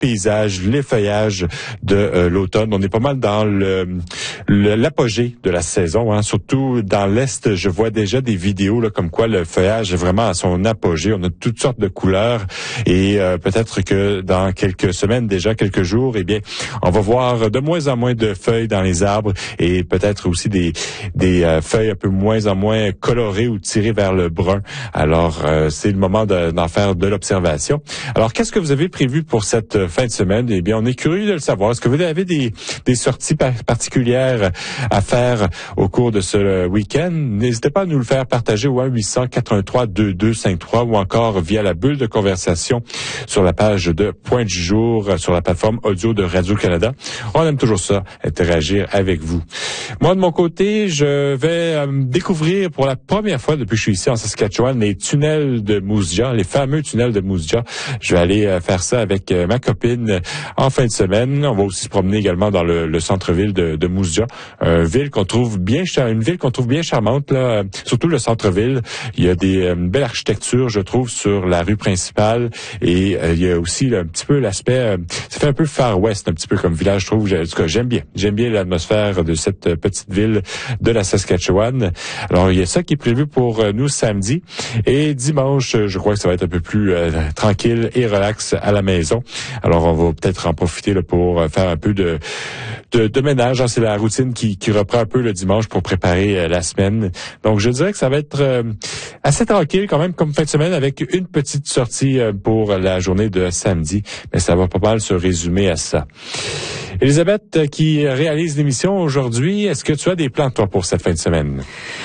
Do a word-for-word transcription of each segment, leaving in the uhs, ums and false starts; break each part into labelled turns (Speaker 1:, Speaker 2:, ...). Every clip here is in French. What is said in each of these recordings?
Speaker 1: paysages, les feuillages de euh, l'automne. On est pas mal dans le, le l'apogée de la saison, hein. Surtout dans l'Est, je vois déjà des vidéos là, comme quoi le feuillage est vraiment à son apogée. On a toutes sortes de couleurs et euh, peut-être que dans quelques semaines, déjà quelques jours, eh bien, on va voir de moins en moins de feuilles dans les arbres et peut-être aussi des, des euh, feuilles un peu moins en moins colorées ou tirées vers le brun. Alors, euh, c'est le moment de, d'en faire de l'observation. Alors, qu'est-ce que vous avez prévu pour cette fin de semaine? Eh bien, on est curieux de le savoir. Est-ce que vous avez des, des sorties par- particulières à faire au cours de ce week-end? N'hésitez pas à nous le faire partager au un huit cents quatre un trois deux deux cinq trois ou encore via la bulle de conversation sur la page de Point du jour sur la plateforme audio de Radio-Canada. On aime toujours ça, interagir avec vous. Moi, de mon côté, je vais euh, découvrir pour la première fois depuis que je suis ici en Saskatchewan les tunnels de Moose Jaw, les fameux tunnels de Moose Jaw. Je vais aller euh, faire ça avec euh, ma copine euh, en fin de semaine. On va aussi se promener également dans le, le centre-ville de, de Moose Jaw, une ville qu'on trouve bien, une ville qu'on trouve bien charmante là, euh, surtout le centre-ville. Il y a des euh, belles architectures, je trouve, sur la rue principale et euh, il y a aussi là, un petit peu l'aspect, euh, ça fait un peu Far West, un petit peu comme village, je trouve. En tout cas, j'aime bien, j'aime bien l'atmosphère de cette euh, petite ville de la Saskatchewan. Alors, il y a ça qui est prévu pour euh, nous samedi et dimanche, je crois que ça va être un peu plus euh, tranquille et relax à la maison. Alors, on va peut-être en profiter là, pour faire un peu de de, de ménage. Hein, c'est la routine qui, qui reprend un peu le dimanche pour préparer euh, la semaine. Donc, je dirais que ça va être euh, assez tranquille quand même comme fin de semaine avec une petite sortie euh, pour la journée de samedi. Mais ça va pas mal se résumer à ça. Elisabeth, qui réalise l'émission aujourd'hui, est-ce que tu as des plans, toi, pour cette fin de semaine?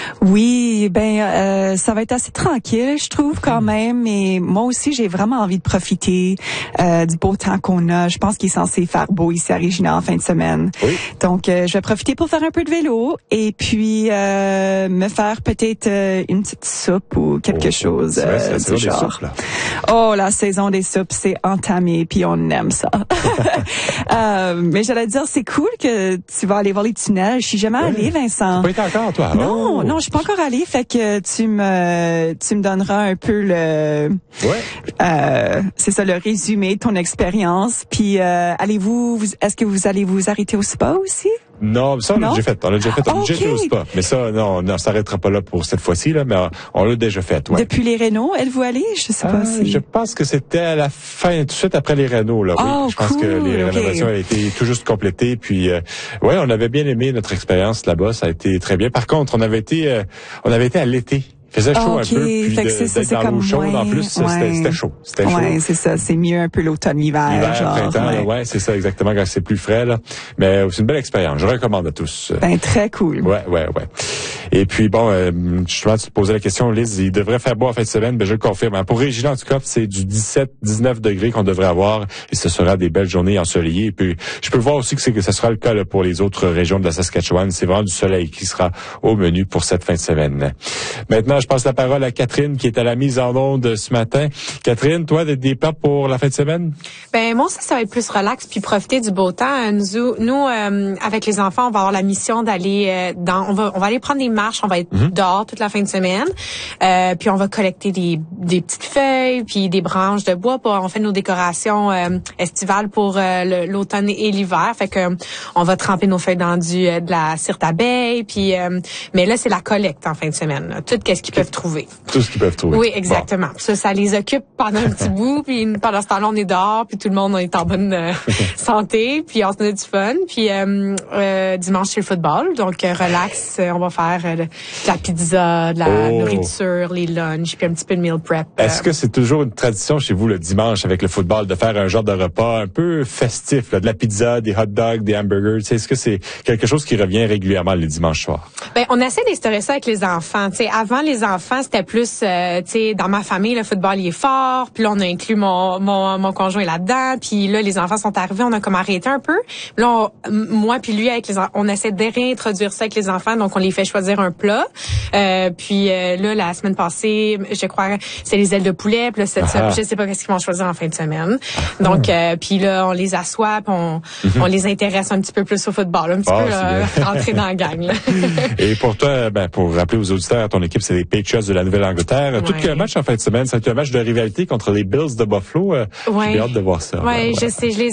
Speaker 2: Oui, ben euh, ça va être assez tranquille, je trouve, quand même. Mais moi aussi, j'ai vraiment envie de profiter euh, du beau temps qu'on a. Je pense qu'il est censé faire beau ici à Regina en fin de semaine.
Speaker 1: Oui.
Speaker 2: Donc, euh, je vais profiter pour faire un peu de vélo et puis euh, me faire peut-être euh, une petite soupe ou quelque
Speaker 1: oh,
Speaker 2: chose
Speaker 1: euh, c'est vrai, c'est la
Speaker 2: du
Speaker 1: saison
Speaker 2: genre.
Speaker 1: des soupes, là.
Speaker 2: Oh, la saison des soupes, c'est entamé, puis on aime ça. euh, mais j'allais dire, c'est cool que tu vas aller voir les tunnels. Je suis jamais
Speaker 1: oui.
Speaker 2: allée, Vincent.
Speaker 1: Tu pas été encore, toi?
Speaker 2: Non,
Speaker 1: oh.
Speaker 2: non, je suis pas encore allée. Fait que tu me, tu me donneras un peu le,
Speaker 1: ouais.
Speaker 2: euh, c'est ça, le résumé de ton expérience. Puis, euh, allez-vous, vous, est-ce que vous allez vous arrêter au spa aussi?
Speaker 1: Non, ça on l'a déjà fait. On l'a déjà fait. On l'a
Speaker 2: okay.
Speaker 1: déjà fait au spa. Mais ça, non, on s'arrêtera pas là pour cette fois-ci là. Mais on l'a déjà fait. Ouais.
Speaker 2: Depuis les rénaux, êtes-vous allé? Je sais pas
Speaker 1: ah,
Speaker 2: si.
Speaker 1: Je pense que c'était à la fin, tout de suite après les rénaux là. Oui.
Speaker 2: Oh,
Speaker 1: je pense
Speaker 2: cool,
Speaker 1: que les
Speaker 2: okay.
Speaker 1: rénovations ont été tout juste complétées. Puis, euh, ouais, on avait bien aimé notre expérience là-bas. Ça a été très bien. Par contre, on avait été, euh, on avait été à l'été. Il faisait chaud
Speaker 2: okay.
Speaker 1: un peu, puis
Speaker 2: fait que
Speaker 1: de,
Speaker 2: c'est ça,
Speaker 1: d'être
Speaker 2: c'est
Speaker 1: dans
Speaker 2: comme
Speaker 1: l'eau chaude
Speaker 2: moins,
Speaker 1: en plus,
Speaker 2: ouais.
Speaker 1: c'était, c'était chaud. C'était chaud.
Speaker 2: Ouais, c'est ça. C'est mieux un peu l'automne, l'hiver.
Speaker 1: L'hiver,
Speaker 2: genre,
Speaker 1: printemps,
Speaker 2: ouais.
Speaker 1: là, ouais, c'est ça exactement quand c'est plus frais là. Mais c'est une belle expérience. Je recommande à tous.
Speaker 2: Ben très cool.
Speaker 1: Ouais, ouais, ouais. Et puis bon, euh, justement, tu te posais la question, Liz, il devrait faire beau en fin de semaine, ben je le confirme. Pour Regina, en tout cas, c'est du dix-sept dix-neuf degrés qu'on devrait avoir et ce sera des belles journées ensoleillées. Et puis, je peux voir aussi que c'est que ça sera le cas là, pour les autres régions de la Saskatchewan. C'est vraiment du soleil qui sera au menu pour cette fin de semaine. Maintenant, je passe la parole à Catherine qui est à la mise en onde ce matin. Catherine, toi, des plans pour la fin de semaine?
Speaker 3: Ben moi, ça, ça va être plus relax puis profiter du beau temps. Nous, nous euh, avec les enfants, on va avoir la mission d'aller euh, dans, on va, on va aller prendre des marches, on va être mm-hmm. dehors toute la fin de semaine, euh, puis on va collecter des, des petites feuilles puis des branches de bois. Pour, on fait nos décorations euh, estivales pour euh, le, l'automne et l'hiver. Fait que euh, on va tremper nos feuilles dans du euh, de la cire d'abeille. Puis, euh, mais là, c'est la collecte en fin de semaine. Là. Tout qu'est-ce qu'ils peuvent trouver.
Speaker 1: Tout ce qu'ils peuvent trouver.
Speaker 3: Oui, exactement. Bon. Ça, ça les occupe pendant un petit bout. Puis pendant ce temps-là, on est dehors, puis tout le monde est en bonne euh, santé, puis on se donne du fun. Puis euh, euh, dimanche, c'est le football. Donc, euh, relax, euh, on va faire euh, de la pizza, de la oh. nourriture, les lunchs, puis un petit peu de meal prep. Euh.
Speaker 1: Est-ce que c'est toujours une tradition chez vous le dimanche avec le football de faire un genre de repas un peu festif, là, de la pizza, des hot dogs, des hamburgers? T'sais, est-ce que c'est quelque chose qui revient régulièrement les dimanches soirs?
Speaker 3: Ben, on essaie d'instaurer ça avec les enfants. T'sais, avant, les enfants, c'était plus, euh, t'sais, dans ma famille, le football, il est fort. Puis là, on a inclus mon, mon, mon conjoint là-dedans. Puis là, les enfants sont arrivés, on a comme arrêté un peu. Là, on, moi puis lui, avec les, on essaie de réintroduire ça avec les enfants. Donc, on les fait choisir un plat. Euh, puis euh, là, la semaine passée, je crois, c'est les ailes de poulet. Puis là, cette semaine, je sais pas qu'est-ce qu'ils vont choisir en fin de semaine. Donc, euh, puis là, on les assoit, puis on, mm-hmm. on les intéresse un petit peu plus au football, un petit oh, peu là, rentrer dans la gang. Là.
Speaker 1: Et pour toi, ben, pour rappeler aux auditeurs, ton équipe, c'est les Patriots de la Nouvelle-Angleterre. Ouais. Tout qu'un match en fin de semaine, c'est un match de rivalité contre les Bills de Buffalo. Euh,
Speaker 3: ouais.
Speaker 1: J'ai hâte de voir ça.
Speaker 3: Ouais, ouais, je sais, je les